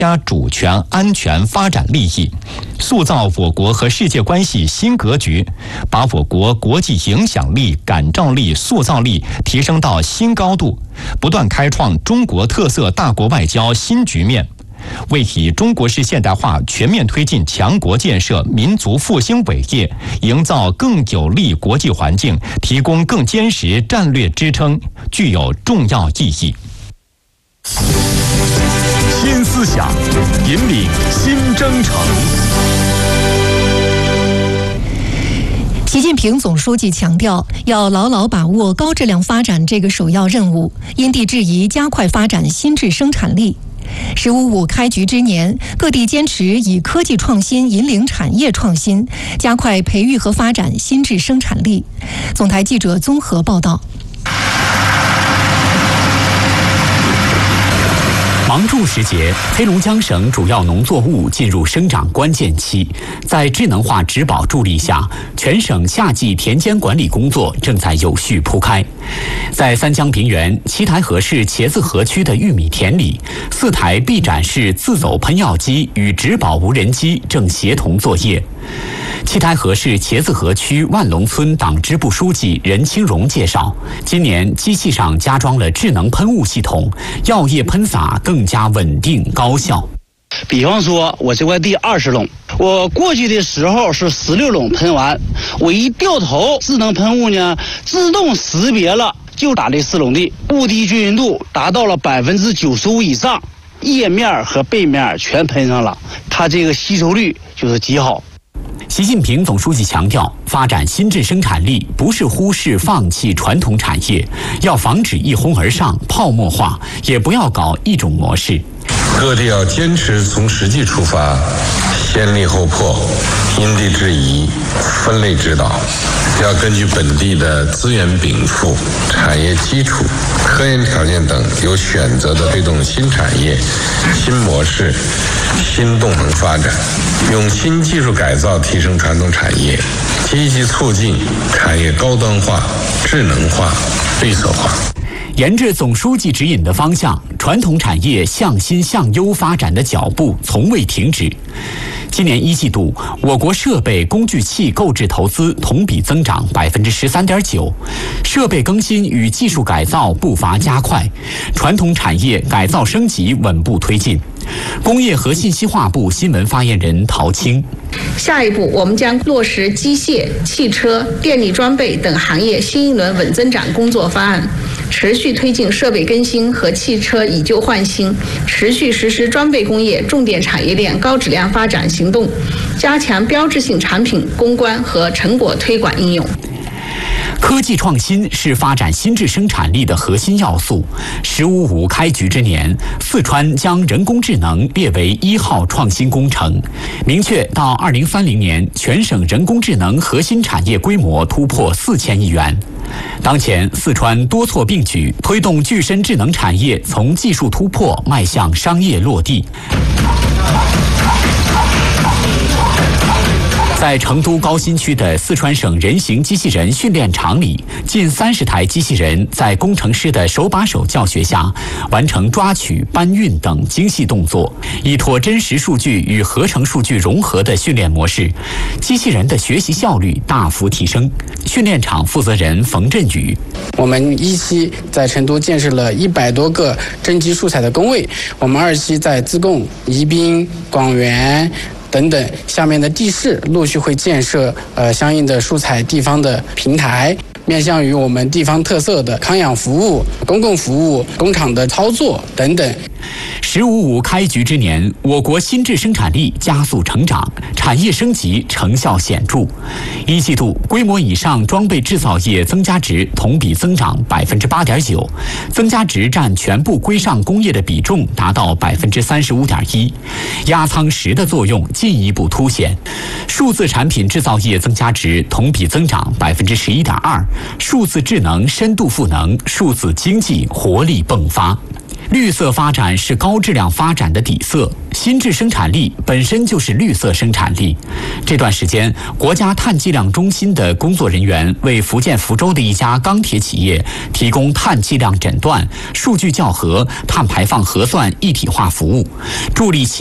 家主权、安全、发展利益，塑造我国和世界关系新格局，把我国国际影响力、感召力、塑造力提升到新高度，不断开创中国特色大国外交新局面，为以中国式现代化全面推进强国建设、民族复兴伟业，营造更有利国际环境，提供更坚实战略支撑，具有重要意义。 新思想，引领新征程。 习近平总书记强调，要牢牢把握高质量发展这个首要任务，因地制宜加快发展新质生产力。“15+5”开局之年，各地坚持以科技创新引领产业创新，加快培育和发展新质生产力。总台记者综合报道。 芒种时节，黑龙江省主要农作物进入生长关键期。在智能化植保助力下，全省夏季田间管理工作正在有序铺开。在三江平原七台河市茄子河区的玉米田里，4台 B 展式自走喷药机与植保无人机正协同作业。七台河市茄子河区万隆村党支部书记任清荣介绍，今年机器上加装了智能喷雾系统，药液喷洒更加稳定高效。 比方说，我这块地20垄，我过去的时候是16垄喷完，我一掉头，智能喷雾呢自动识别了，就打这4垄地，雾滴均匀度达到了95%以上，叶面和背面全喷上了，它这个吸收率就是极好。 习近平总书记强调，发展新质生产力不是忽视放弃传统产业，要防止一哄而上、泡沫化，也不要搞一种模式。 各地要坚持从实际出发，先立后破，因地制宜，分类指导，要根据本地的资源禀赋、产业基础、科研条件等，有选择的推动新产业、新模式、新动能发展，用新技术改造提升传统产业，积极促进产业高端化、智能化、绿色化。 沿着总书记指引的方向，传统产业向新向优发展的脚步从未停止。今年1季度，我国设备工具器购置投资同比增长13.9%，设备更新与技术改造步伐加快，传统产业改造升级稳步推进。工业和信息化部新闻发言人陶青： 下一步，我们将落实机械、汽车、电力装备等行业新一轮稳增长工作方案，持续推进设备更新和汽车以旧换新，持续实施装备工业重点产业链高质量发展行动，加强标志性产品攻关和成果推广应用。 科技创新是发展新质生产力的核心要素。“15+5”开局之年，四川将人工智能列为1号创新工程，明确到2030年，全省人工智能核心产业规模突破4000亿元。当前，四川多措并举，推动具身智能产业从技术突破迈向商业落地。在成都高新区的四川省人形机器人训练场里，近30台机器人在工程师的手把手教学下，完成抓取、搬运等精细动作，依托真实数据与合成数据融合的训练模式，机器人的学习效率大幅提升。训练场负责人冯振宇： 我们1期在成都建设了100多个真机素材的工位，我们2期在自贡、宜宾、广元等等下面的地市陆续会建设相应的素材地方的平台，面向于我们地方特色的康养服务、公共服务、工厂的操作等等。 “15+5”开局之年，我国新质生产力加速成长，产业升级成效显著。1季度，规模以上装备制造业增加值同比增长8.9%，增加值占全部规上工业的比重达到35.1%，压舱石的作用进一步凸显。数字产品制造业增加值同比增长11.2%，数字智能深度赋能，数字经济活力迸发。 绿色发展是高质量发展的底色，新质生产力本身就是绿色生产力。这段时间，国家碳计量中心的工作人员为福建福州的一家钢铁企业提供碳计量诊断、数据校核、碳排放核算一体化服务，助力企